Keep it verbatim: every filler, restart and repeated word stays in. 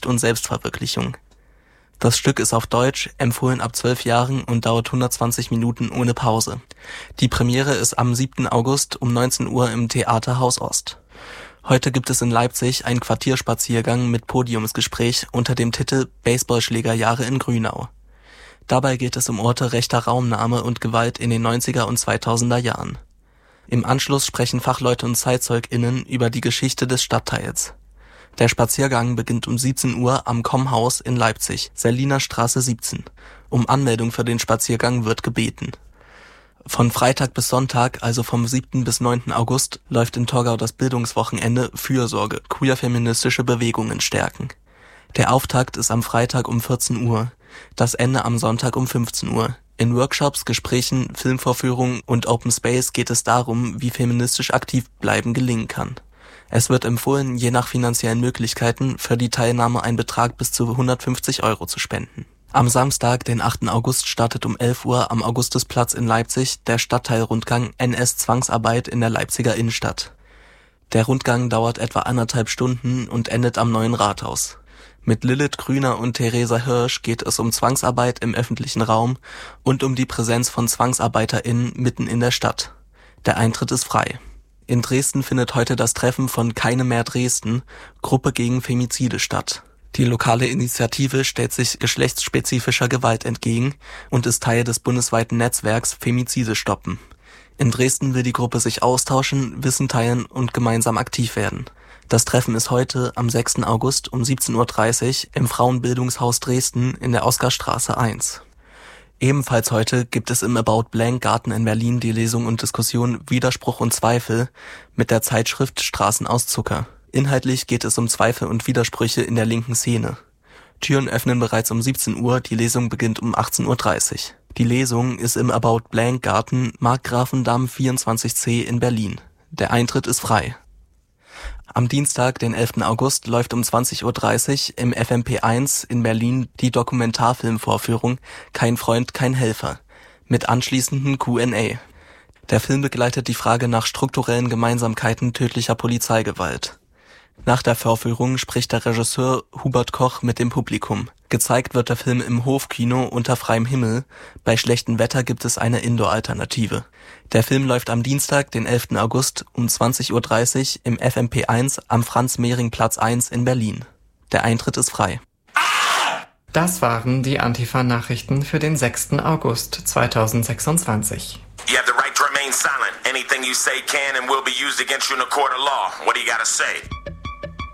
und Selbstverwirklichung. Das Stück ist auf Deutsch, empfohlen ab zwölf Jahren und dauert hundertzwanzig Minuten ohne Pause. Die Premiere ist am siebten August um neunzehn Uhr im Theater Haus Ost. Heute gibt es in Leipzig einen Quartierspaziergang mit Podiumsgespräch unter dem Titel Baseballschlägerjahre in Grünau. Dabei geht es um Orte rechter Raumnahme und Gewalt in den neunziger und zweitausender Jahren. Im Anschluss sprechen Fachleute und ZeitzeugInnen über die Geschichte des Stadtteils. Der Spaziergang beginnt um siebzehn Uhr am Kommhaus in Leipzig, Seliner Straße siebzehn. Um Anmeldung für den Spaziergang wird gebeten. Von Freitag bis Sonntag, also vom siebten bis neunten August, läuft in Torgau das Bildungswochenende Fürsorge, queer-feministische Bewegungen stärken. Der Auftakt ist am Freitag um vierzehn Uhr, das Ende am Sonntag um fünfzehn Uhr. In Workshops, Gesprächen, Filmvorführungen und Open Space geht es darum, wie feministisch aktiv bleiben gelingen kann. Es wird empfohlen, je nach finanziellen Möglichkeiten für die Teilnahme einen Betrag bis zu hundertfünfzig Euro zu spenden. Am Samstag, den achten August, startet um elf Uhr am Augustusplatz in Leipzig der Stadtteilrundgang N S Zwangsarbeit in der Leipziger Innenstadt. Der Rundgang dauert etwa anderthalb Stunden und endet am Neuen Rathaus. Mit Lilith Grüner und Theresa Hirsch geht es um Zwangsarbeit im öffentlichen Raum und um die Präsenz von ZwangsarbeiterInnen mitten in der Stadt. Der Eintritt ist frei. In Dresden findet heute das Treffen von Keine mehr Dresden, Gruppe gegen Femizide statt. Die lokale Initiative stellt sich geschlechtsspezifischer Gewalt entgegen und ist Teil des bundesweiten Netzwerks Femizide stoppen. In Dresden will die Gruppe sich austauschen, Wissen teilen und gemeinsam aktiv werden. Das Treffen ist heute am sechsten August um siebzehn Uhr dreißig im Frauenbildungshaus Dresden in der Oskarstraße eins. Ebenfalls heute gibt es im About Blank Garten in Berlin die Lesung und Diskussion Widerspruch und Zweifel mit der Zeitschrift Straßen aus Zucker. Inhaltlich geht es um Zweifel und Widersprüche in der linken Szene. Türen öffnen bereits um siebzehn Uhr, die Lesung beginnt um achtzehn Uhr dreißig. Die Lesung ist im About Blank Garten Markgrafendamm vierundzwanzig C in Berlin. Der Eintritt ist frei. Am Dienstag, den elften August, läuft um zwanzig Uhr dreißig im F M P eins in Berlin die Dokumentarfilmvorführung Kein Freund, kein Helfer mit anschließenden Q and A. Der Film begleitet die Frage nach strukturellen Gemeinsamkeiten tödlicher Polizeigewalt. Nach der Vorführung spricht der Regisseur Hubert Koch mit dem Publikum. Gezeigt wird der Film im Hofkino unter freiem Himmel. Bei schlechtem Wetter gibt es eine Indoor-Alternative. Der Film läuft am Dienstag, den elften August um zwanzig Uhr dreißig im F M P eins am Franz-Mehring-Platz eins in Berlin. Der Eintritt ist frei. Das waren die Antifa-Nachrichten für den sechsten August zweitausendsechsundzwanzig. You have the right to remain silent. Anything you say can and will be used against you in a court of law. What do you gotta say?